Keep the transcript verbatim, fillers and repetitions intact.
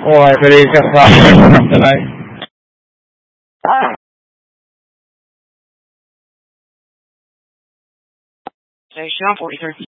Boy, but he's got problems tonight. Station forty-three.